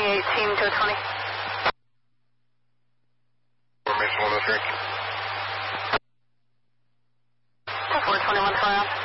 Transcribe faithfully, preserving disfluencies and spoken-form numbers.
eighteen to twenty. Formation one oh three. four twenty-one, fire.